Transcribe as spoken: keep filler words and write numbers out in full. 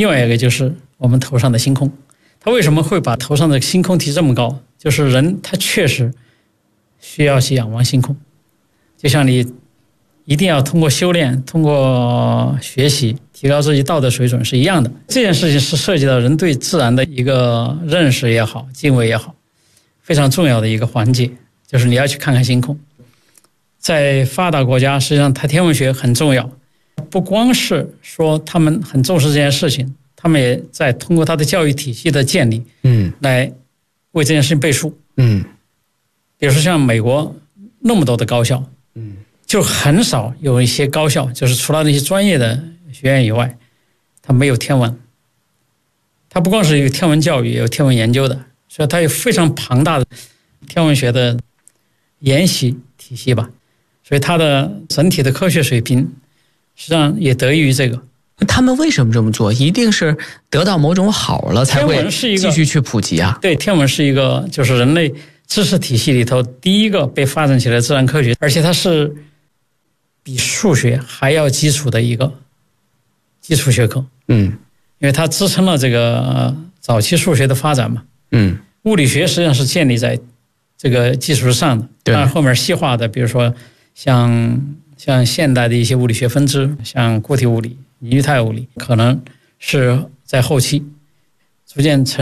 另外一个就是我们头上的星空。他为什么会把头上的星空提这么高？就是人他确实需要去仰望星空，就像你一定要通过修炼，通过学习提高自己道德水准是一样的。这件事情是涉及到人对自然的一个认识也好，敬畏也好，非常重要的一个环节，就是你要去看看星空。在发达国家，实际上它天文学很重要，不光是说他们很重视这件事情，他们也在通过他的教育体系的建立，嗯，来为这件事情背书，嗯，比如说像美国那么多的高校，嗯，就很少有一些高校，就是除了那些专业的学院以外，它没有天文，它不光是有天文教育，也有天文研究的，所以它有非常庞大的天文学的研习体系吧，所以它的整体的科学水平实际上也得益于这个。 他们为什么这么做？一定是得到某种好了才会继续去普及啊。 对，天文是一个就是人类知识体系里头第一个被发展起来的自然科学，而且它是比数学还要基础的一个基础学科。嗯，因为它支撑了这个、呃、早期数学的发展嘛。嗯，物理学实际上是建立在这个基础上的，当然后面细化的，比如说像像现代的一些物理学分支，像固体物理、凝聚态物理，可能是在后期逐渐成